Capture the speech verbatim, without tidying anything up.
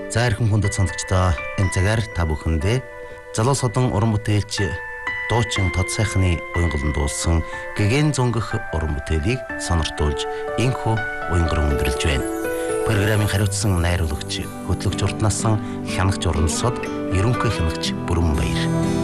За эрхэм хүндэт сонсогчдоо энэ цагаар та бүхэндээ залуу содон уран бүтээлч дуучин Тод сайхны уянгалан дуулсан гэгэн зөнгөх уран бүтээлийг сониртуулж инхүү уянган өндөрлж байна. Программын хариуцсан найруулагч хөтлөгч урт насан хянагч уран сод ерөнхий хянагч Бүрэн Баяр.